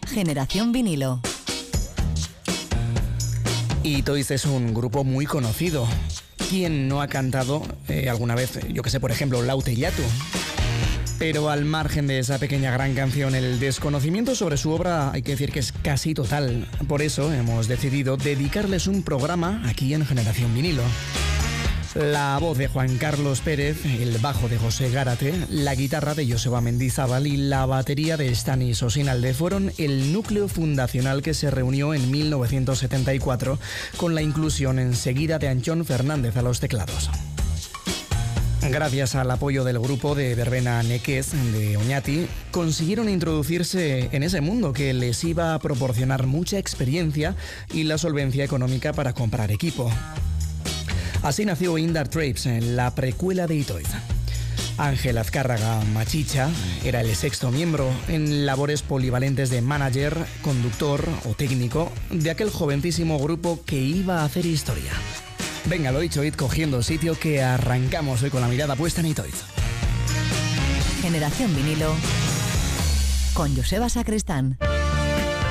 Generación Vinilo. Itoiz es un grupo muy conocido. ¿Quién no ha cantado alguna vez, yo que sé, por ejemplo, Laute Illatu? Pero al margen de esa pequeña gran canción, el desconocimiento sobre su obra hay que decir que es casi total. Por eso hemos decidido dedicarles un programa aquí en Generación Vinilo. La voz de Juan Carlos Pérez, el bajo de José Gárate, la guitarra de Joseba Mendizábal y la batería de Stanis Osinalde fueron el núcleo fundacional que se reunió en 1974 con la inclusión enseguida de Antxon Fernández a los teclados. Gracias al apoyo del grupo de verbena Nekez de Oñati, consiguieron introducirse en ese mundo que les iba a proporcionar mucha experiencia y la solvencia económica para comprar equipo. Así nació Indar Trapes, la precuela de Itoiz. Ángel Azcárraga Machicha era el sexto miembro en labores polivalentes de manager, conductor o técnico de aquel jovencísimo grupo que iba a hacer historia. Venga, lo dicho, id cogiendo sitio que arrancamos hoy con la mirada puesta en Itoiz. Generación Vinilo con Joseba Sacristán.